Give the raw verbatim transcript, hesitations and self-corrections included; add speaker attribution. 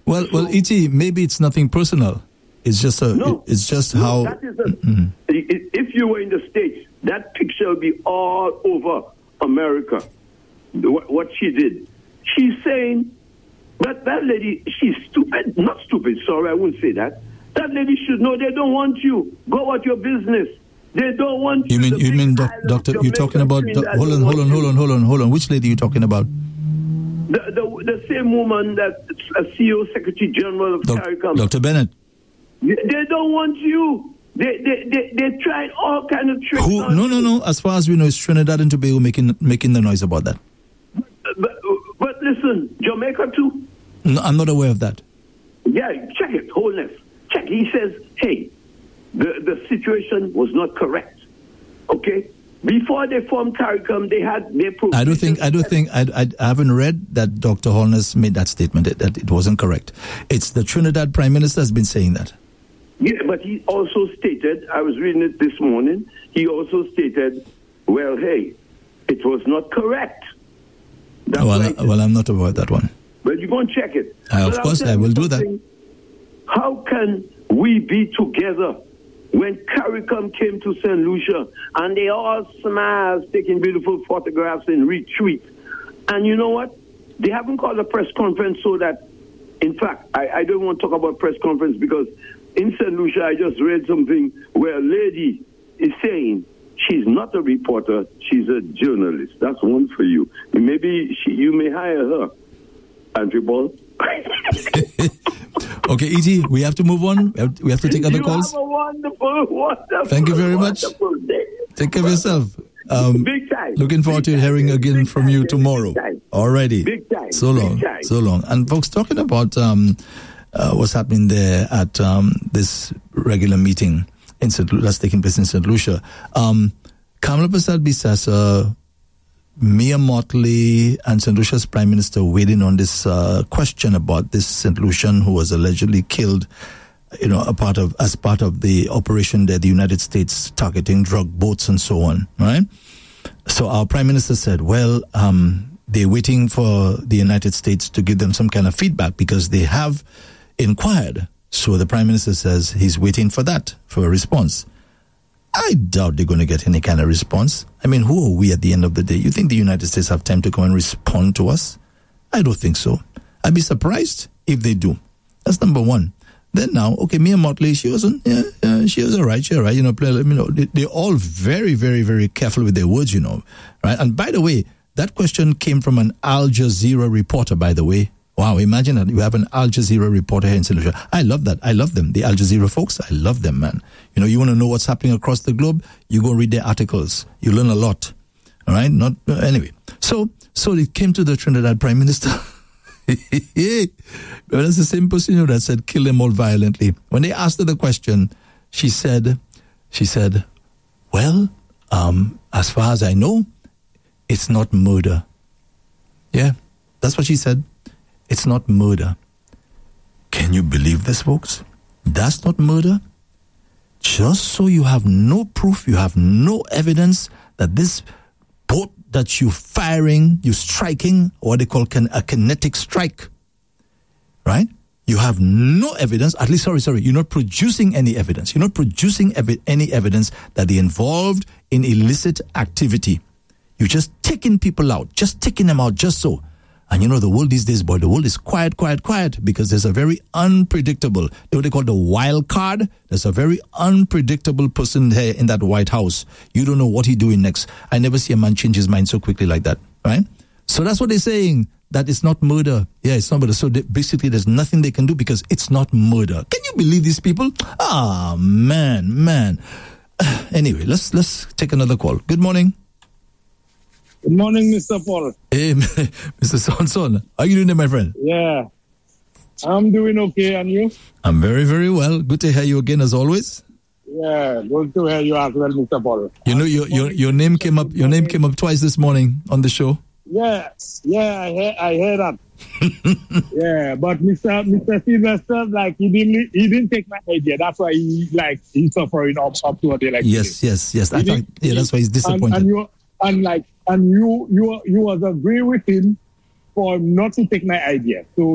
Speaker 1: Well, well, E T, maybe it's nothing personal. It's just a.
Speaker 2: No,
Speaker 1: it's just
Speaker 2: no,
Speaker 1: how.
Speaker 2: That is a, mm-hmm. If you were in the States, that picture will be all over America. What, what she did. She's saying that that lady, she's stupid. Not stupid, sorry, I wouldn't say that. That lady should know they don't want you. Go about your business. They don't want you.
Speaker 1: You mean, you mean, doc, Doctor, you're talking about, doc, hold on, hold on, hold on, hold on, hold on. Which lady are you talking about?
Speaker 2: The, the, the same woman that's a C E O, Secretary General of
Speaker 1: Doc,
Speaker 2: CARICOM.
Speaker 1: Doctor Bennett.
Speaker 2: They, they don't want you. They they they, they tried all kind of tricks.
Speaker 1: Who? No, no, no. As far as we know, it's Trinidad and Tobago making making the noise about that.
Speaker 2: But, but listen, Jamaica too.
Speaker 1: No, I'm not aware of that.
Speaker 2: Yeah, check it, wholeness. Check. He says, hey, the the situation was not correct. Okay. Before they formed CARICOM, they had their.
Speaker 1: I don't think. I don't think. I, I, I haven't read that Doctor Holness made that statement that, that it wasn't correct. It's the Trinidad Prime Minister has been saying that.
Speaker 2: Yeah, but he also stated, I was reading it this morning, he also stated, well, hey, it was not correct. That's
Speaker 1: well,
Speaker 2: right.
Speaker 1: well, I'm not aware of that one.
Speaker 2: But you go and check it.
Speaker 1: Uh, of course, I will do that.
Speaker 2: How can we be together when CARICOM came to Saint Lucia and they all smiled, taking beautiful photographs in retreat? And you know what? They haven't called a press conference so that, in fact, I, I don't want to talk about press conference because in Saint Lucia, I just read something where a lady is saying she's not a reporter, she's a journalist. That's one for you. Maybe she, you may hire her, Andrew Ball.
Speaker 1: Okay, E T, we have to move on. We have, we have to take other
Speaker 2: you
Speaker 1: calls.
Speaker 2: Have a wonderful, wonderful,
Speaker 1: Thank you very much.
Speaker 2: Day.
Speaker 1: Take care of yourself. Um,
Speaker 2: Big time.
Speaker 1: Looking forward
Speaker 2: Big
Speaker 1: to hearing
Speaker 2: time.
Speaker 1: again
Speaker 2: Big
Speaker 1: from
Speaker 2: time.
Speaker 1: you
Speaker 2: Big
Speaker 1: tomorrow.
Speaker 2: time.
Speaker 1: Alrighty.
Speaker 2: Big time.
Speaker 1: So long.
Speaker 2: Big time.
Speaker 1: So long. And folks, talking about um, uh, what's happening there at um, this regular meeting in Saint Lu- that's taking place in Saint Lucia. Um, Kamala Persad-Bissessar, Mia Mottley, and Saint Lucia's Prime Minister waiting on this uh, question about this Saint Lucian who was allegedly killed, you know, a part of as part of the operation there, the United States targeting drug boats and so on, right? So our Prime Minister said, well, um, they're waiting for the United States to give them some kind of feedback because they have inquired. So the Prime Minister says he's waiting for that, for a response. I doubt they're going to get any kind of response. I mean, who are we at the end of the day? You think the United States have time to come and respond to us? I don't think so. I'd be surprised if they do. That's number one. Then now, okay, Mia Mottley, she wasn't, yeah, yeah, she was all right, she all right, you know, play, you know, they, they're all very, very, very careful with their words, you know, right? And by the way, that question came from an Al Jazeera reporter, by the way. Wow, imagine that you have an Al Jazeera reporter here in Saint Lucia. I love that. I love them. The Al Jazeera folks, I love them, man. You know, you want to know what's happening across the globe? You go read their articles. You learn a lot. All right? Not uh, anyway. So, so it came to the Trinidad Prime Minister. But that's the same person, you know, that said, kill them all violently. When they asked her the question, she said, she said, well, um, as far as I know, it's not murder. Yeah, that's what she said. It's not murder. Can you believe this, folks? That's not murder. Just so you have no proof, you have no evidence that this boat that you're firing, you're striking, what they call can, a kinetic strike, right? You have no evidence, at least, sorry, sorry, you're not producing any evidence. You're not producing ev- any evidence that they're involved in illicit activity. You're just taking people out, just taking them out just so. And you know, the world these days, boy, the world is quiet, quiet, quiet because there's a very unpredictable, what they call the wild card. There's a very unpredictable person there in that White House. You don't know what he's doing next. I never see a man change his mind so quickly like that, right? So that's what they're saying, that it's not murder. Yeah, it's not murder. So they, basically, there's nothing they can do because it's not murder. Can you believe these people? Ah, man, man. Anyway, let's let's take another call. Good morning.
Speaker 3: Good morning, Mister Paul.
Speaker 1: Hey, Mister Sonson. How are you doing there, my friend?
Speaker 3: Yeah. I'm doing okay, and you?
Speaker 1: I'm very, very well. Good to hear you again, as always.
Speaker 3: Yeah, good to hear you as well, Mister Paul.
Speaker 1: You know, your your your name came up. Your name came up twice this morning on the show.
Speaker 3: Yeah, yeah, I heard, I heard that. Yeah, but Mister Mister Sylvester, like he didn't he didn't take my idea. That's why he like he's suffering up up to a day like
Speaker 1: yes,
Speaker 3: today.
Speaker 1: yes, yes. I thought, yeah, that's why he's disappointed.
Speaker 3: And, and you and like and you you you was agreeing with him for not to take my idea. So